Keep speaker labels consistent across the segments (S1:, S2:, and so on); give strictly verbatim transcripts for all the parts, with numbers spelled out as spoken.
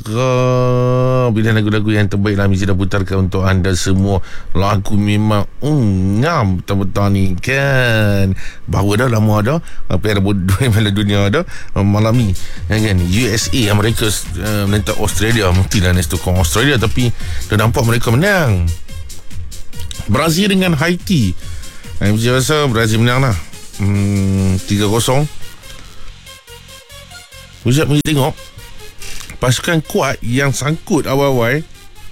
S1: Bila lagu-lagu yang terbaik lah Mizi dah putarkan untuk anda semua. Lagu memang mm, ngam betul-betul ni kan. Baru dah lama dah apa yang dua Piala Dunia dah malam ni kan. U S A Amerika uh, menentang Australia. Mungkinlah next tukang Australia, tapi dah nampak mereka menang. Brazil dengan Haiti, Mizi rasa Brazil menang lah hmm, tiga kosong. Mizi tengok pasukan kuat yang sangkut awal-awal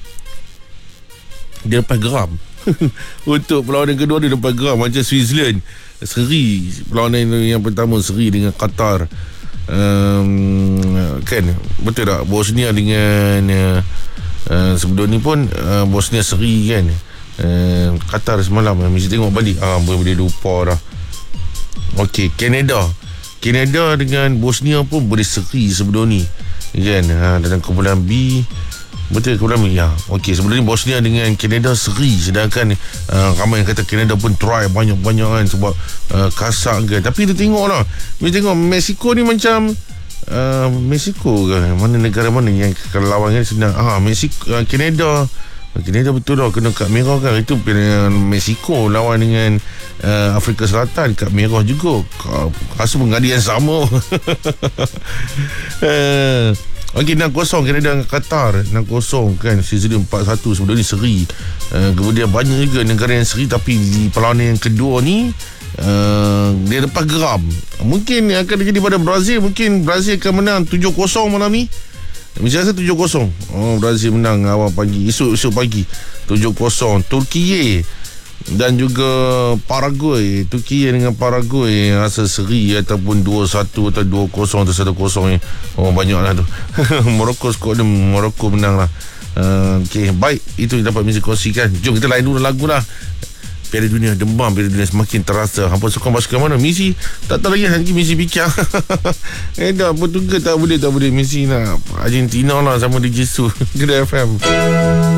S1: dia lepas geram. Untuk perlawanan kedua dia lepas geram. Macam Switzerland seri perlawanan yang pertama, seri dengan Qatar, um, kan, betul tak? Bosnia dengan uh, uh, sebelum ni pun uh, Bosnia seri kan, uh, Qatar semalam. Mesti tengok balik, ah, boleh-boleh lupa dah. Okey, Canada Canada dengan Bosnia pun boleh seri sebelum ni kan, ha, dalam kumpulan B. Betul, kumpulan B ya. Okey, sebelum ni Bosnia dengan Canada seri. Sedangkan uh, ramai yang kata Canada pun try banyak-banyak kan, sebab uh, kasak kan. Tapi dia tengok lah, dia tengok Mexico ni macam uh, Mexico ke mana, negara mana yang kalau lawan kan senang. Ah, Mexico, uh, Canada Canada betul dah kena kad merah kan. Itu pilihan Mexico lawan dengan uh, Afrika Selatan, kad merah juga. Rasa pengadilan sama. uh, Okey, enam kosong Canada dengan Qatar, enam kosong kan. Season empat satu sebelum ni seri. uh, Kemudian banyak juga negara yang seri, tapi di perlawanan yang kedua ni uh, dia lepas geram. Mungkin yang akan terjadi pada Brazil, mungkin Brazil akan menang tujuh kosong malam ni. Macam rasa tujuh kosong. Oh, Brazil menang awal pagi, esok-esok pagi tujuh kosong. Turki dan juga Paraguay, Turki dengan Paraguay rasa seri ataupun dua satu atau dua kosong atau satu kosong ni. Oh, banyaklah tu. Morocco skor dia, Morocco menang lah. uh, Okey, baik, itu yang dapat Mizi kongsikan. Jom kita lain dulu lagu lah. Piala Dunia, demam Piala Dunia semakin terasa. Hampa suka pasukan mana? Messi tak tahu lagi, nanti Messi fikir. Eh dah, Portugal tak boleh, tak boleh. Messi nak Argentina lah sama di Jesus. Kedai F M.